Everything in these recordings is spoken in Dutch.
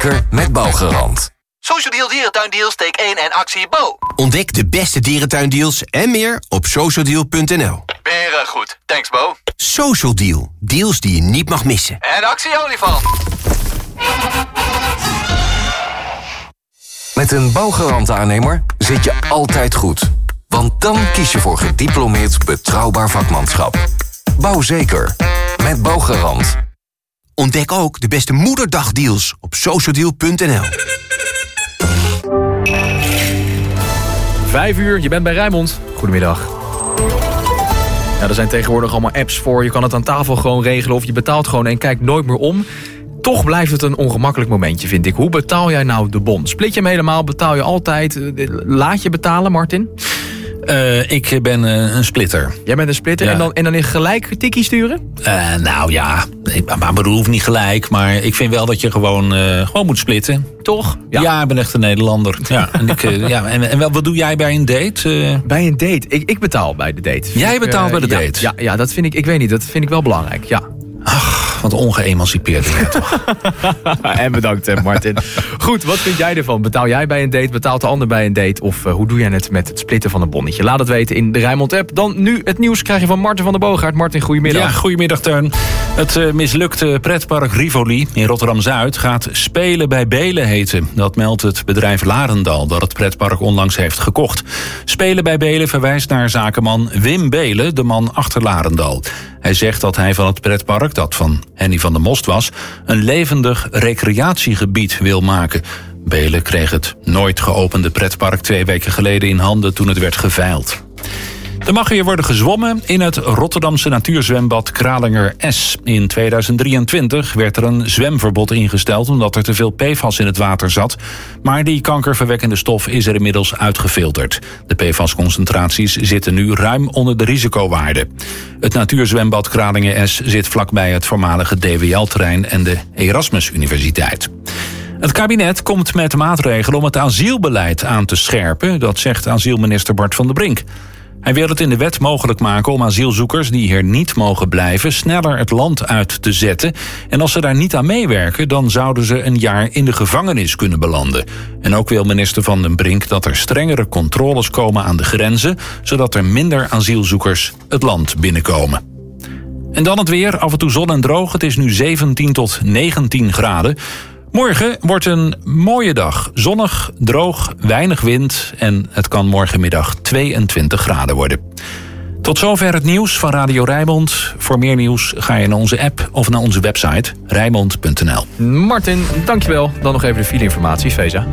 zeker met Bouwgarant. Social Deal Dierentuindeal steek 1 en actie Bo. Ontdek de beste dierentuindeals en meer op socialdeal.nl. Beren goed. Thanks Bo. Social Deal. Deals die je niet mag missen. En actie olifant. Met een Bouwgarant-aannemer zit je altijd goed. Want dan kies je voor gediplomeerd betrouwbaar vakmanschap. Bouw zeker met Bouwgarant. Ontdek ook de beste moederdagdeals op socialdeal.nl. 5 uur, je bent bij Rijnmond. Goedemiddag. Ja, er zijn tegenwoordig allemaal apps voor. Je kan het aan tafel gewoon regelen of je betaalt gewoon en kijkt nooit meer om. Toch blijft het een ongemakkelijk momentje, vind ik. Hoe betaal jij nou de bon? Split je hem helemaal? Betaal je altijd? Laat je betalen, Martin? Ik ben een splitter. Jij bent een splitter, ja. En dan gelijk tikkie sturen? Nou ja, maar bedoel, hoeft niet gelijk. Maar ik vind wel dat je gewoon moet splitten. Toch? Ja, ik ben echt een Nederlander. Ja, en wat doe jij bij een date? Bij een date? Ik betaal bij de date. Jij betaalt bij de date? Ja, dat vind ik weet niet, dat vind ik wel belangrijk, ja. Ach, wat ongeëmancipeerd ben je toch. En bedankt, Martin. Goed, wat vind jij ervan? Betaal jij bij een date? Betaalt de ander bij een date? Of hoe doe jij het met het splitten van een bonnetje? Laat het weten in de Rijnmond-app. Dan nu het nieuws krijg je van Martin van der Boogaard. Martin, goedemiddag. Ja, goedemiddag, Teun. Het mislukte pretpark Rivoli in Rotterdam-Zuid gaat Spelen bij Belen heten. Dat meldt het bedrijf Larendal, dat het pretpark onlangs heeft gekocht. Spelen bij Belen verwijst naar zakenman Wim Belen, de man achter Larendal. Hij zegt dat hij van het pretpark, dat van Henny van der Most was, een levendig recreatiegebied wil maken. Belen kreeg het nooit geopende pretpark 2 weken geleden in handen toen het werd geveild. Er mag weer worden gezwommen in het Rotterdamse natuurzwembad Kralinger S. In 2023 werd er een zwemverbod ingesteld omdat er te veel PFAS in het water zat. Maar die kankerverwekkende stof is er inmiddels uitgefilterd. De PFAS-concentraties zitten nu ruim onder de risicowaarde. Het natuurzwembad Kralinger S zit vlakbij het voormalige DWL-terrein en de Erasmus Universiteit. Het kabinet komt met maatregelen om het asielbeleid aan te scherpen. Dat zegt asielminister Bart van der Brink. Hij wil het in de wet mogelijk maken om asielzoekers die hier niet mogen blijven sneller het land uit te zetten. En als ze daar niet aan meewerken, dan zouden ze een jaar in de gevangenis kunnen belanden. En ook wil minister Van den Brink dat er strengere controles komen aan de grenzen, zodat er minder asielzoekers het land binnenkomen. En dan het weer, af en toe zon en droog. Het is nu 17 tot 19 graden. Morgen wordt een mooie dag. Zonnig, droog, weinig wind en het kan morgenmiddag 22 graden worden. Tot zover het nieuws van Radio Rijnmond. Voor meer nieuws ga je naar onze app of naar onze website rijnmond.nl. Martin, dankjewel. Dan nog even de fileinformatie, Feza.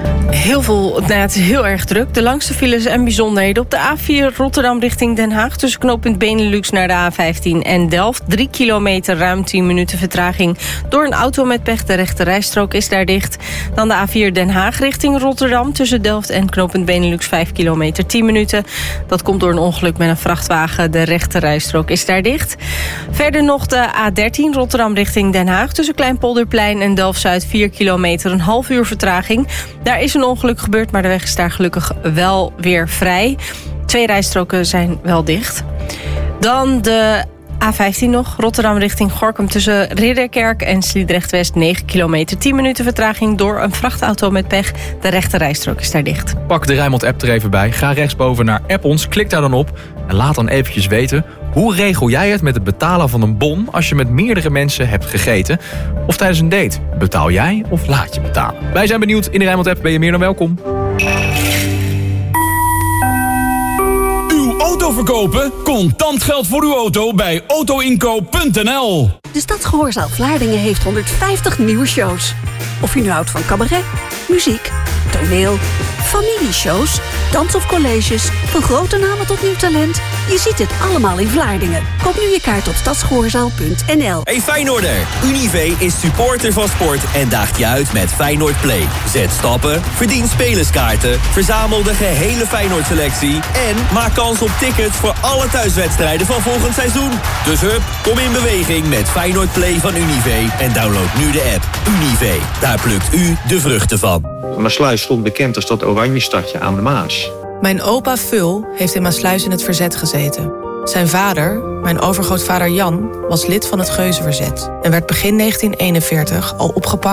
Het is heel erg druk. De langste files en bijzonderheden op de A4 Rotterdam richting Den Haag. Tussen knooppunt Benelux naar de A15 en Delft. 3 kilometer, ruim 10 minuten vertraging. Door een auto met pech, de rechte rijstrook is daar dicht. Dan de A4 Den Haag richting Rotterdam. Tussen Delft en knooppunt Benelux 5 kilometer, 10 minuten. Dat komt door een ongeluk met een vrachtwagen. De rechte rijstrook is daar dicht. Verder nog de A13 Rotterdam richting Den Haag. Tussen Kleinpolderplein en Delft-Zuid 4 kilometer, een half uur vertraging. Daar is een ongeluk gebeurd, maar de weg is daar gelukkig wel weer vrij. 2 rijstroken zijn wel dicht. Dan de A15 nog, Rotterdam richting Gorinchem tussen Ridderkerk en Sliedrecht-West 9 kilometer, 10 minuten vertraging door een vrachtauto met pech. De rechte rijstrook is daar dicht. Pak de Rijnmond-app er even bij. Ga rechtsboven naar App ons, klik daar dan op en laat dan eventjes weten: hoe regel jij het met het betalen van een bon als je met meerdere mensen hebt gegeten? Of tijdens een date? Betaal jij of laat je betalen? Wij zijn benieuwd. In de Rijnmond-app ben je meer dan welkom. Uw auto verkopen? Contant geld voor uw auto bij autoinkoop.nl. De Stadsgehoorzaal Vlaardingen heeft 150 nieuwe shows. Of je nu houdt van cabaret, muziek, toneel, familieshows, dans of colleges, van grote namen tot nieuw talent. Je ziet het allemaal in Vlaardingen. Koop nu je kaart op stadsgehoorzaal.nl. Hey Feyenoorder, Univé is supporter van sport en daagt je uit met Feyenoord Play. Zet stappen, verdien spelerskaarten, verzamel de gehele Feyenoord selectie en maak kans op tickets voor alle thuiswedstrijden van volgend seizoen. Dus hup, kom in beweging met Feyenoord Play van Univé en download nu de app. Univé, daar plukt u de vruchten van. Maassluis stond bekend als dat oranje stadje aan de Maas. Mijn opa Vul heeft in Maassluis in het verzet gezeten. Zijn vader, mijn overgrootvader Jan, was lid van het Geuzenverzet en werd begin 1941 al opgepakt